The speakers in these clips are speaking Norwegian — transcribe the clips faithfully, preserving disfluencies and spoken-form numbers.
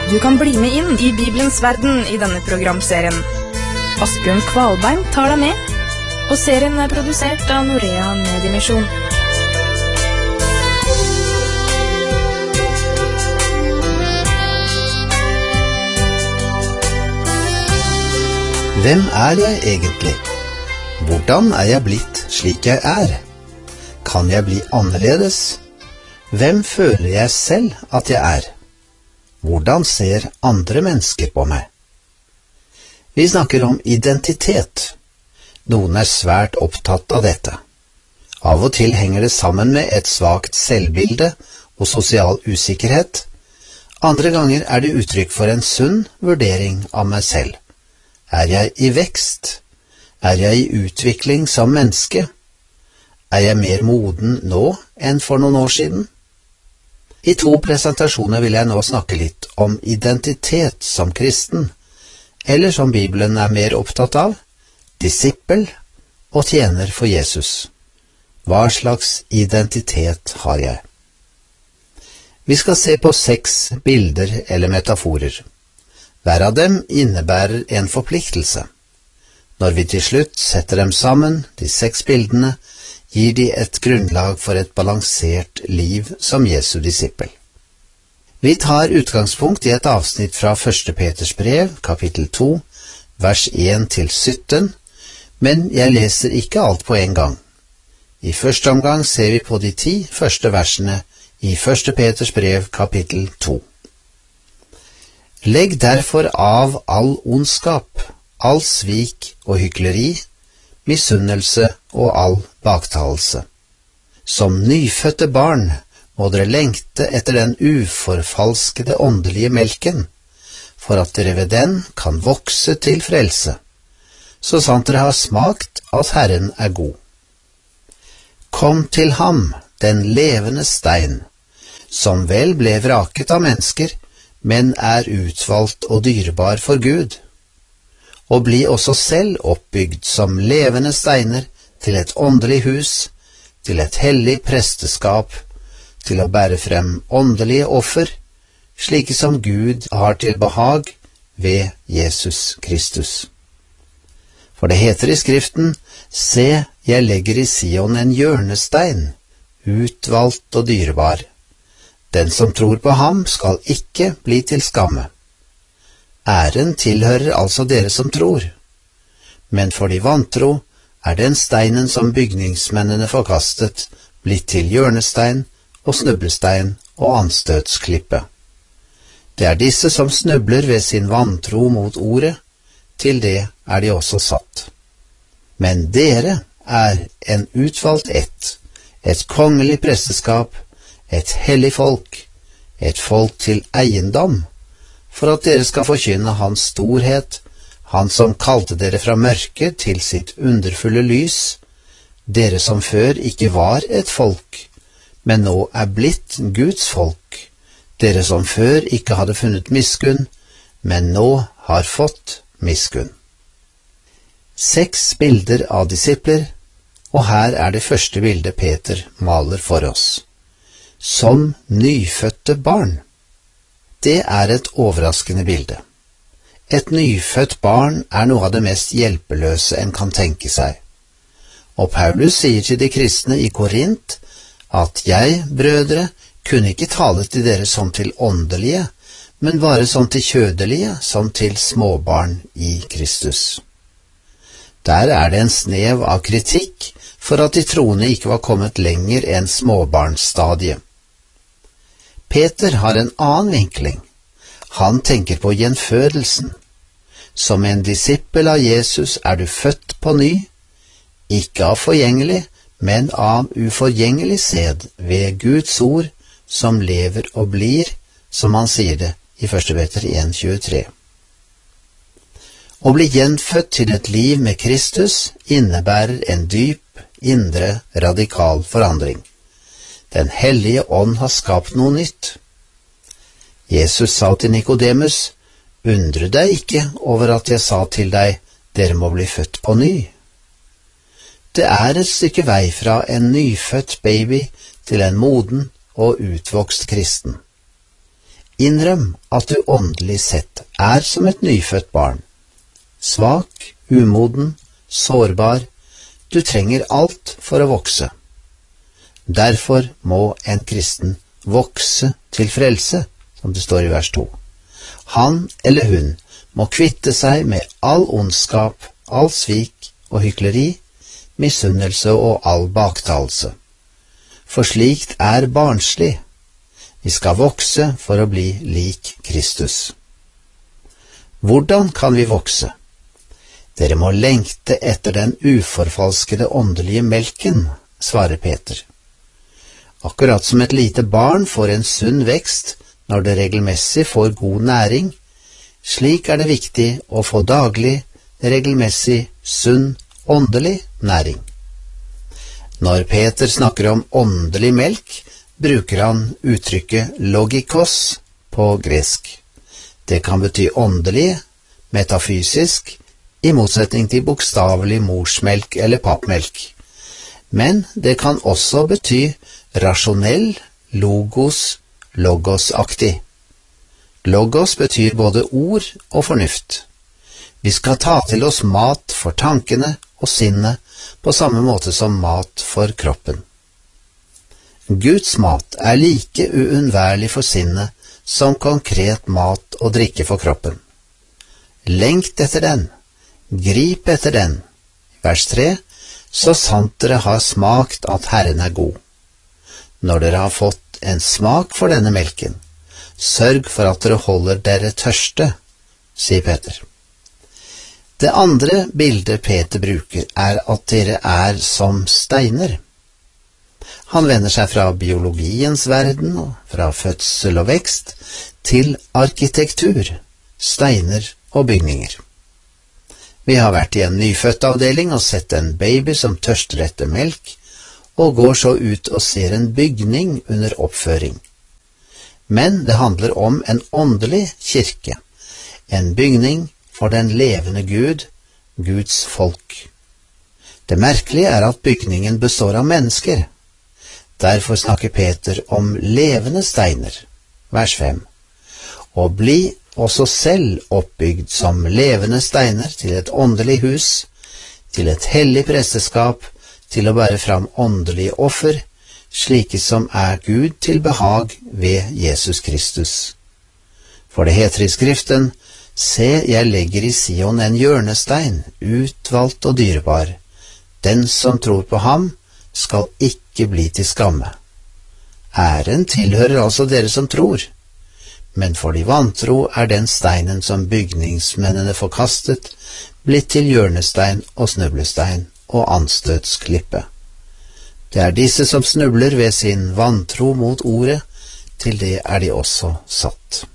Du kan bli med inn i Bibelens verden i denne programserien. Asbjørn Kvalbein tar deg med, og serien er produsert av Norea Mediemisjon. Hvem er jeg egentlig? Hvordan er jeg blitt slik jeg er? Kan jeg bli annerledes? Hvem føler jeg selv at jeg er? Hvordan ser andre mennesker på meg? Vi snakker om identitet. Noen er svært opptatt av dette. Av og til henger det sammen med et svakt selvbilde og sosial usikkerhet. Andre ganger er det uttrykk for en sunn vurdering av meg selv. Er jeg i vekst? Er jeg i utvikling som menneske? Er jeg mer moden nå enn for noen år siden? I to presentasjoner vil jeg nå snakke litt om identitet som kristen, eller som Bibelen er mer opptatt av, disippel og tjener for Jesus. Hva slags identitet har jeg? Vi skal se på seks bilder eller metaforer. Hver av dem innebærer en forpliktelse. Når vi til slutt setter dem sammen, de seks bildene, gir de et grunnlag for et balansert liv som Jesu disippel. Vi tar utgangspunkt i et avsnitt fra første Peters brev, kapittel to, vers én til sytten, men jeg leser ikke alt på en gang. I første omgang ser vi på de ti første versene i første Peters brev, kapittel to. Legg derfor av all ondskap, all svik og hykleri, misunnelse og all baktalelse. Som nyfødte barn må dere lengte etter den uforfalskede åndelige melken, for at dere ved den kan vokse til frelse, så sant dere har smakt at Herren er god. Kom til ham, den levende stein, som vel ble vraket av mennesker, men er utvalgt og dyrebar for Gud, og bli også selv oppbygd som levende steiner til et åndelig hus, til et hellig presteskap, til å bære frem åndelige offer, slike som Gud har til behag ved Jesus Kristus. For det heter i Skriften, se, jeg legger i Sion en hjørnestein, utvalgt og dyrebar. Den som tror på ham skal ikke bli til skamme. Æren tilhører altså dere som tror, men for de vantro er den steinen som bygningsmennene forkastet blitt til hjørnestein og snublestein og anstøtsklippe. Det er disse som snubler ved sin vantro mot ordet, til det er de også satt. Men dere er en utvalgt ett, et kongelig presteskap, et hellig folk, et folk til eiendom, for at dere skal forkynne hans storhet, han som kalte dere fra mørket til sitt underfulle lys, dere som før ikke var et folk, men nå er blitt Guds folk, dere som før ikke hadde funnet miskunn, men nå har fått miskunn. Seks bilder av disipler, og her er det første bildet Peter maler for oss. Som nyfødte barn. Det er et overraskende bilde. Et nyfødt barn er noe av det mest hjelpeløse en kan tenke seg. Og Paulus sier til de kristne i Korint at jeg, brødre, kunne ikke tale til dere som til åndelige, men bare som til kjødelige, som til småbarn i Kristus. Der er det en snev av kritikk for at de troende ikke var kommet lenger enn småbarnsstadiet. Peter har en annen vinkling. Han tenker på gjenfødelsen. Som en disippel av Jesus er du født på ny, ikke av forgjengelig, men av uforgjengelig sæd ved Guds ord, som lever og blir, som han sier det i første Peter en tjuetre. Å bli gjenfødt til et liv med Kristus innebærer en dyp, indre, radikal forandring. Den hellige ånd har skapt noe nytt. Jesus sa til Nikodemus, undre deg ikke over at jeg sa til deg, dere må bli født på ny. Det er et stykke vei fra en nyfødt baby til en moden og utvokst kristen. Innrøm at du åndelig sett er som et nyfødt barn. Svak, umoden, sårbar, du trenger alt for å vokse. Derfor må en kristen vokse til frelse, som det står i vers to. Han eller hun må kvitte seg med all ondskap, all svik og hykleri, misunnelse og all baktalelse. For slikt er barnslig. Vi skal vokse for å bli lik Kristus. Hvordan kan vi vokse? Dere må lengte etter den uforfalskede åndelige melken, svarer Peter. Akkurat som et lite barn får en sunn vekst når det regelmessig får god næring, slik er det viktig å få daglig, regelmessig, sunn, åndelig næring. Når Peter snakker om åndelig melk, bruker han uttrykket logikos på gresk. Det kan bety åndelig, metafysisk, i motsetning til bokstavelig morsmelk eller pappmelk. Men det kan også bety rasjonell, logos, logosaktig. Logos betyr både ord og fornuft. Vi skal ta til oss mat for tankene og sinnet på samme måte som mat for kroppen. Guds mat er like uunnværlig for sinnet som konkret mat og drikke for kroppen. Lengt etter den, grip etter den. Vers tre, så sant dere har smakt at Herren er god. Når dere har fått en smak for denne melken, sørg for at dere holder dere tørste, sier Peter. Det andre bildet Peter bruker er at dere er som steiner. Han vender seg fra biologiens verden og fra fødsel og vekst til arkitektur, steiner og bygninger. Vi har vært i en nyfødtavdeling og sett en baby som tørster etter melk, og går så ut og ser en bygning under oppføring. Men det handler om en åndelig kirke, en bygning for den levende Gud, Guds folk. Det merkelige er at bygningen består av mennesker. Derfor snakker Peter om levende steiner, vers fem. Og bli også selv oppbygd som levende steiner til et åndelig hus, til et hellig presteskap, til å bære fram åndelige offer, slike som er Gud til behag ved Jesus Kristus. For det heter i Skriften, se, jeg legger i Sion en hjørnestein, utvalgt og dyrebar. Den som tror på ham, skal ikke bli til skamme. Æren tilhører altså dere som tror, men for de vantro er den steinen som bygningsmennene forkastet, blitt til hjørnestein og snublestein og anstøtsklippe. Det er disse som snubler ved sin vantro mot ordet, til det er de også satt.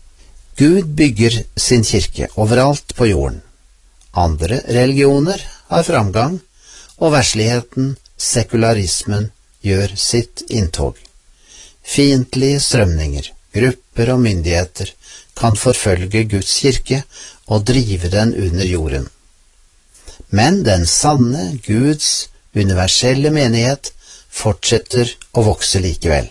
Gud bygger sin kirke overalt på jorden. Andre religioner har framgang, og versligheten, sekularismen, gjør sitt inntog. Fiendtlige strømninger, grupper og myndigheter kan forfølge Guds kirke og drive den under jorden. Men den sanne Guds universelle menighet fortsetter å vokse likevel.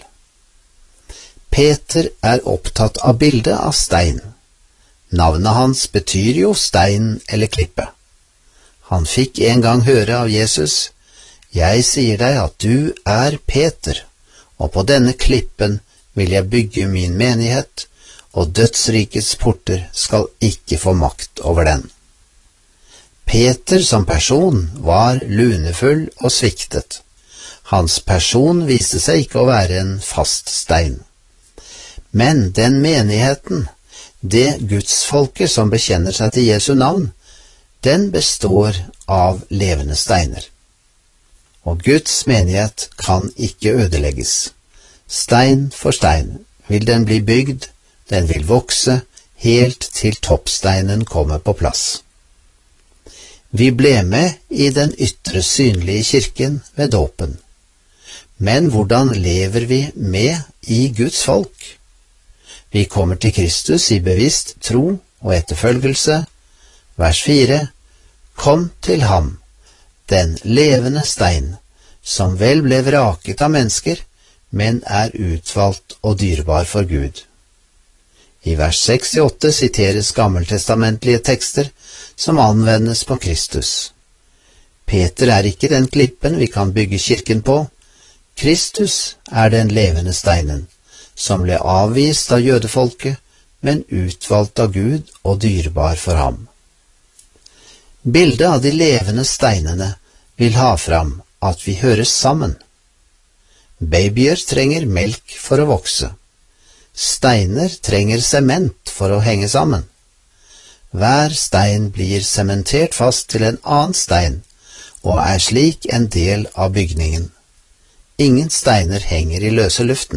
Peter er opptatt av bildet av stein. Navnet hans betyr jo stein eller klippe. Han fikk en gang høre av Jesus, jeg sier deg at du er Peter, og på denne klippen vil jeg bygge min menighet, og dødsrikets porter skal ikke få makt over den. Peter som person var lunefull og sviktet. Hans person viste seg ikke å være en fast stein. Men den menigheten, det gudsfolket som bekjenner seg til Jesu navn, den består av levende steiner. Og Guds menighet kan ikke ødelegges. Stein for stein vil den bli bygd, den vil vokse, helt til toppsteinen kommer på plass. Vi ble med i den ytre synlige kirken ved dåpen. Men hvordan lever vi med i Guds folk? Vi kommer til Kristus i bevisst tro og etterfølgelse. Vers fire. Kom til ham, den levende stein, som vel ble vraket av mennesker, men er utvalgt og dyrebar for Gud. I vers sekstiåtte siteres gammeltestamentlige tekster som anvendes på Kristus. Peter er ikke den klippen vi kan bygge kirken på. Kristus er den levende steinen, som ble avvist av jødefolket, men utvalgt av Gud og dyrebar for ham. Bildet av de levende steinene vil ha fram at vi høres sammen. Babyer trenger melk for å vokse. Steiner trenger sement for å henge sammen. Hver stein blir sementert fast til en annen stein, og er slik en del av bygningen. Ingen steiner henger i løse luften.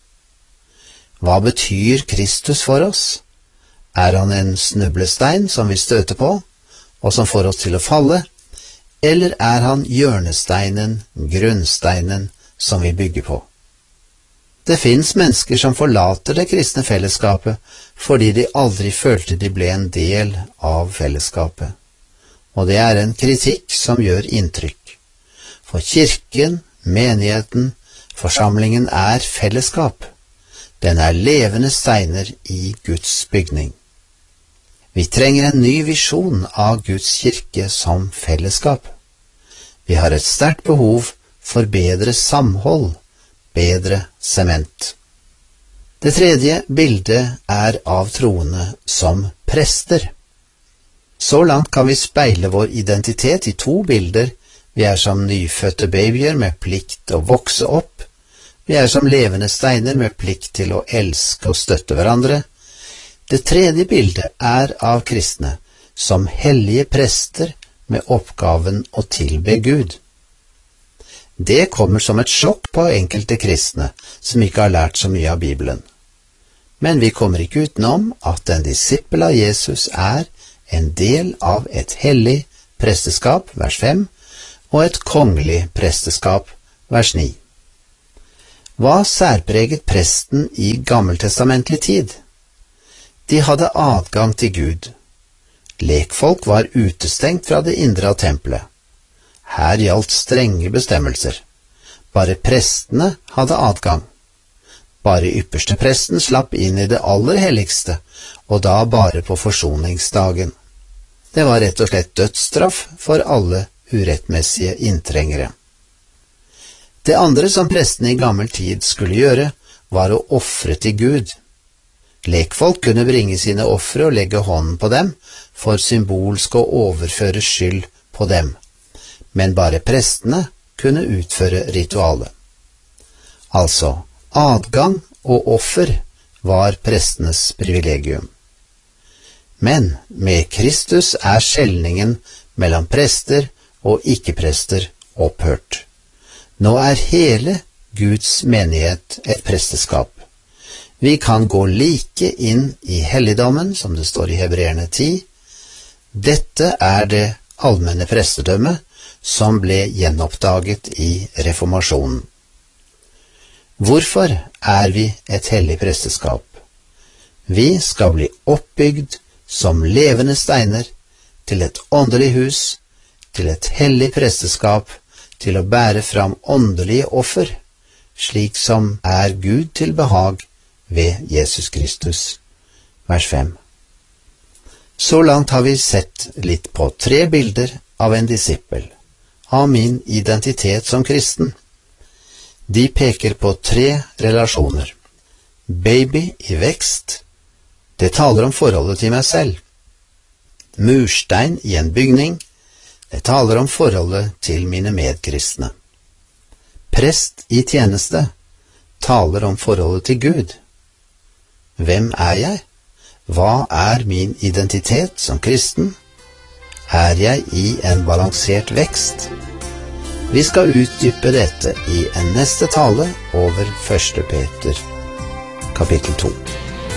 Hva betyr Kristus for oss? Er han en snublestein som vi støter på, og som får oss til å falle, eller er han hjørnesteinen, grunnsteinen, som vi bygger på? Det finnes mennesker som forlater det kristne fellesskapet fordi de aldri følte de ble en del av fellesskapet. Og det er en kritikk som gjør inntrykk. For kirken, menigheten, forsamlingen er fellesskap. Den er levende steiner i Guds bygning. Vi trenger en ny visjon av Guds kirke som fellesskap. Vi har et sterkt behov for bedre samhold, bedre sement. Det tredje bildet er av troende som prester. Så langt kan vi speile vår identitet i to bilder. Vi er som nyfødte babyer med plikt til å vokse opp. Vi er som levende steiner med plikt til å elske og støtte hverandre. Det tredje bildet er av kristne som hellige prester med oppgaven å tilbe Gud. Det kommer som et sjokk på enkelte kristne som ikke har lært så mye av Bibelen. Men vi kommer ikke utenom at en disippel av Jesus er en del av et hellig presteskap, vers fem, og et kongelig presteskap, vers ni. Hva særpreget presten i gammeltestamentlig tid? De hadde adgang til Gud. Lekfolk var utestengt fra det indre av tempelet. Her gjaldt strenge bestemmelser. Bare prestene hadde adgang. Bare ypperstepresten slapp inn i det aller helligste, og da bare på forsoningsdagen. Det var rett og slett dødsstraff for alle urettmessige inntrengere. Det andre som prestene i gammel tid skulle gjøre, var å ofre til Gud. Lekfolk kunne bringe sine ofre og legge hånden på dem, for symbolsk å overføre skyld på dem. Men bare prestene kunne utføre ritualet. Altså, adgang og offer var prestenes privilegium. Men med Kristus er skjelningen mellom prester og ikke-prester opphørt. Nå er hele Guds menighet et presteskap. Vi kan gå like inn i helligdommen, som det står i Hebreerne ti. Dette er det allmenne prestedømmet som ble gjenoppdaget i reformasjonen. Hvorfor er vi et hellig presteskap? Vi skal bli oppbygd som levende steiner til et åndelig hus, til et hellig presteskap, til å bære fram åndelige offer, slik som er Gud til behag ved Jesus Kristus. Vers fem. Så langt har vi sett litt på tre bilder av en disippel, av min identitet som kristen. De peker på tre relasjoner. Baby i vekst, det taler om forholdet til meg selv. Murstein i en bygning, det taler om forholdet til mine medkristne. Prest i tjeneste, taler om forholdet til Gud. Hvem er jeg? Hva er min identitet som kristen? Er jeg i en balansert vekst? Vi skal utdype dette i en neste tale over første Peter, kapittel to.